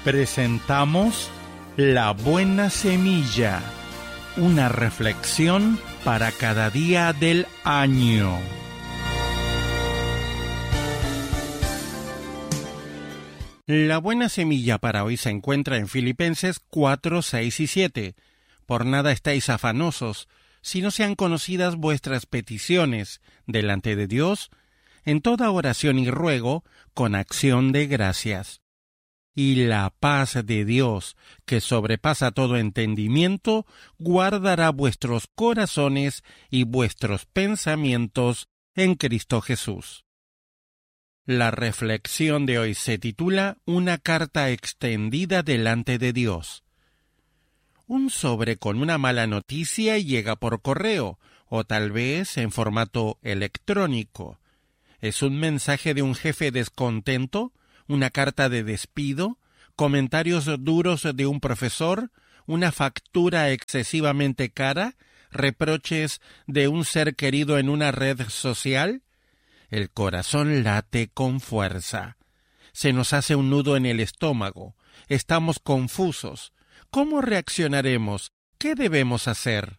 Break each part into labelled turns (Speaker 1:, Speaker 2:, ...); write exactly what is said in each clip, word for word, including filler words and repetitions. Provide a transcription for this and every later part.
Speaker 1: Presentamos La Buena Semilla, una reflexión para cada día del año. La buena semilla para hoy se encuentra en Filipenses cuatro, seis y siete. Por nada estáis afanosos, si no sean conocidas vuestras peticiones delante de Dios, en toda oración y ruego, con acción de gracias. Y la paz de Dios, que sobrepasa todo entendimiento, guardará vuestros corazones y vuestros pensamientos en Cristo Jesús. La reflexión de hoy se titula Una carta extendida delante de Dios. Un sobre con una mala noticia llega por correo, o tal vez en formato electrónico. ¿Es un mensaje de un jefe descontento? ¿Una carta de despido? ¿Comentarios duros de un profesor? ¿Una factura excesivamente cara? ¿Reproches de un ser querido en una red social? El corazón late con fuerza. Se nos hace un nudo en el estómago. Estamos confusos. ¿Cómo reaccionaremos? ¿Qué debemos hacer?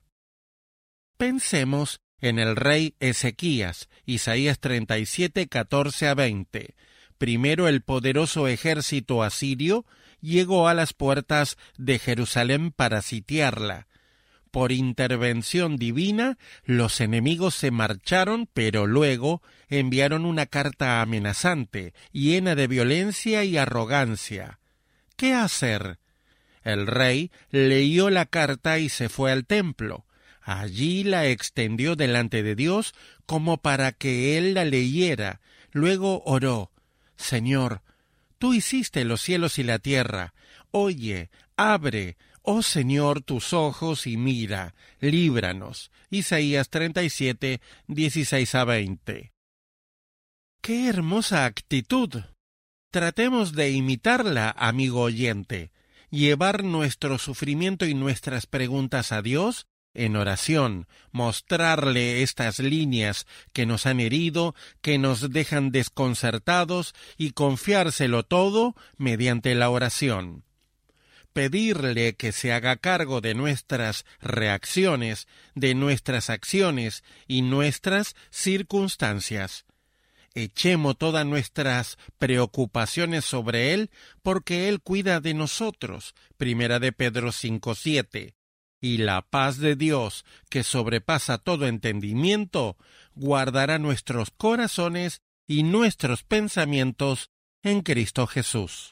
Speaker 1: Pensemos en el rey Ezequías, Isaías treinta y siete, catorce a veinte. Primero el poderoso ejército asirio llegó a las puertas de Jerusalén para sitiarla. Por intervención divina, los enemigos se marcharon, pero luego enviaron una carta amenazante, llena de violencia y arrogancia. ¿Qué hacer? El rey leyó la carta y se fue al templo. Allí la extendió delante de Dios como para que él la leyera. Luego oró: Señor, tú hiciste los cielos y la tierra. Oye, abre, oh Señor, tus ojos y mira, líbranos. Isaías treinta y siete, dieciséis a veinte. ¡Qué hermosa actitud! Tratemos de imitarla, amigo oyente. Llevar nuestro sufrimiento y nuestras preguntas a Dios en oración, mostrarle estas líneas que nos han herido, que nos dejan desconcertados, y confiárselo todo mediante la oración. Pedirle que se haga cargo de nuestras reacciones, de nuestras acciones y nuestras circunstancias. Echemos todas nuestras preocupaciones sobre Él, porque Él cuida de nosotros. Primera de Pedro cinco, siete. Y la paz de Dios, que sobrepasa todo entendimiento, guardará nuestros corazones y nuestros pensamientos en Cristo Jesús.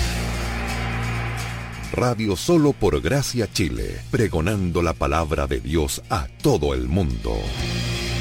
Speaker 2: Radio Solo por Gracia Chile, pregonando la palabra de Dios a todo el mundo.